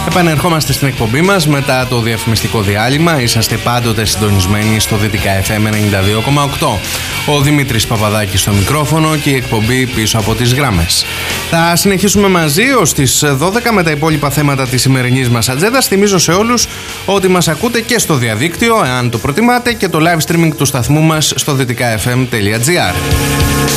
Επανερχόμαστε στην εκπομπή μας μετά το διαφημιστικό διάλειμμα. Είσαστε πάντοτε συντονισμένοι στο Δυτικά FM 92,8. Ο Δημήτρης Παπαδάκης στο μικρόφωνο και η εκπομπή πίσω από τις γράμμες. Θα συνεχίσουμε μαζί ως τις 12 με τα υπόλοιπα θέματα της σημερινής μας ατζέντας. Θυμίζω σε όλους ότι μας ακούτε και στο διαδίκτυο, εάν το προτιμάτε, και το live streaming του σταθμού μας στο dυτικafm.gr.